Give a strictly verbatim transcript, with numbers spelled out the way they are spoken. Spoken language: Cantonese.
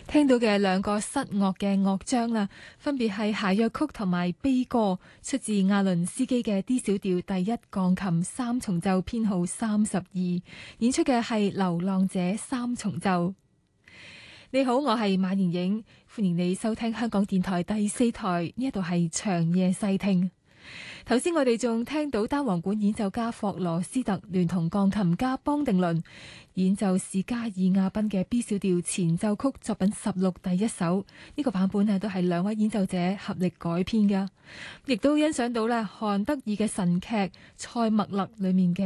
聽到嘅兩個失樂嘅樂章啦，分別係諧謔曲同埋悲歌，出自亞倫斯基嘅 D 小調第一鋼琴三重奏編號三十二，演出嘅係流浪者三重奏。你好，我係馬妍影，歡迎你收聽香港電台第四台，呢一度係長夜細聽。頭先我哋仲聽到單簧管演奏家霍羅斯特聯同鋼琴家邦定倫演奏史加爾亞賓嘅 B 小調前奏曲作品十六第一首，呢、這個版本啊都係兩位演奏者合力改編噶，亦都欣賞到咧韓德爾嘅神劇《塞默勒》裏面嘅